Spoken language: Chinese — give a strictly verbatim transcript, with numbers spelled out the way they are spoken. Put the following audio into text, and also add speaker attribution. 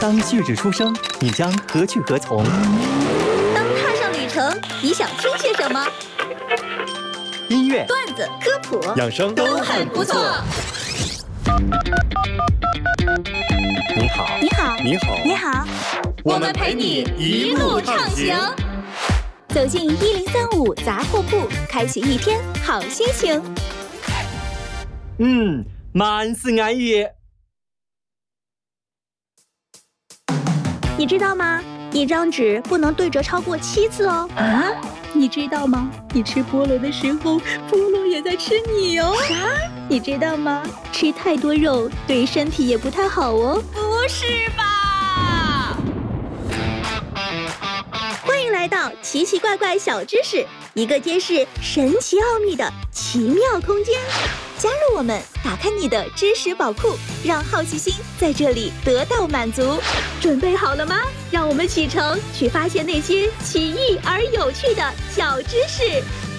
Speaker 1: 当旭日初升，你将何去何从？
Speaker 2: 当踏上旅程，你想听些什么？
Speaker 1: 音乐、
Speaker 2: 段子、科普、
Speaker 1: 养生
Speaker 2: 都很不错。
Speaker 1: 你好，
Speaker 2: 你好，
Speaker 1: 你好，
Speaker 2: 你好，我们陪你一路畅行。走进一零三五杂货铺，开启一天好心情。
Speaker 1: 嗯，满是安逸。
Speaker 2: 你知道吗？一张纸不能对折超过七次哦。啊？你知道吗？你吃菠萝的时候，菠萝也在吃你哦。啥？你知道吗？吃太多肉对身体也不太好哦。不是吧？欢迎来到奇奇怪怪小知识，一个揭示神奇奥秘的奇妙空间。加入我们，打开你的知识宝库，让好奇心在这里得到满足。准备好了吗？让我们启程，去发现那些奇异而有趣的小知识。